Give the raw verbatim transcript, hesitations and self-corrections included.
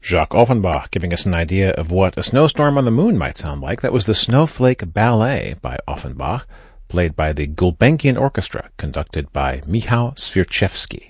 Jacques Offenbach giving us an idea of what a snowstorm on the moon might sound like. That was the Snowflake Ballet by Offenbach, played by the Gulbenkian Orchestra, conducted by Michał Swierczewski.